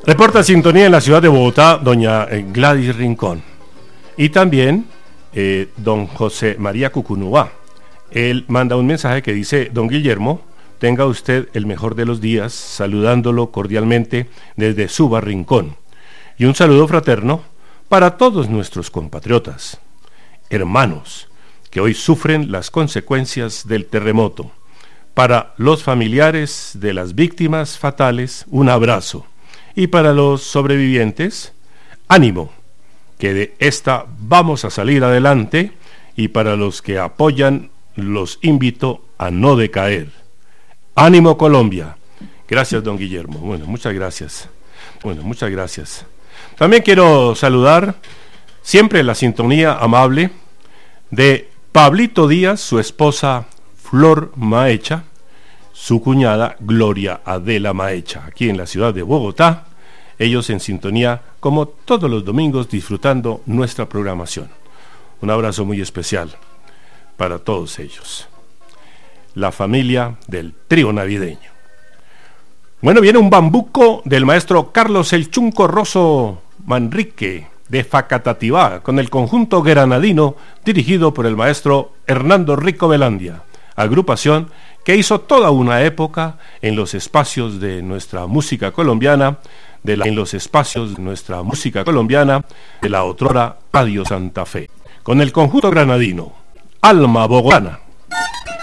Reporta sintonía en la ciudad de Bogotá doña Gladys Rincón y también don José María Cucunúa. Él manda un mensaje que dice: don Guillermo, tenga usted el mejor de los días, saludándolo cordialmente desde Suba Rincón, y un saludo fraterno para todos nuestros compatriotas, hermanos, que hoy sufren las consecuencias del terremoto. Para los familiares de las víctimas fatales, un abrazo. Y para los sobrevivientes, ánimo, que de esta vamos a salir adelante. Y para los que apoyan, los invito a no decaer. ¡Ánimo, Colombia! Gracias, don Guillermo. Bueno, muchas gracias. También quiero saludar siempre la sintonía amable de Pablito Díaz, su esposa Flor Maecha, su cuñada Gloria Adela Maecha, aquí en la ciudad de Bogotá. Ellos en sintonía como todos los domingos, disfrutando nuestra programación. Un abrazo muy especial para todos ellos, la familia del trío navideño. Bueno, viene un bambuco del maestro Carlos El Chunco Rosso Manrique de Facatativá, con el conjunto granadino dirigido por el maestro Hernando Rico Velandia, agrupación que hizo toda una época en los espacios de nuestra música colombiana, de la otrora Radio Santa Fe, con el conjunto granadino Alma Bogotana.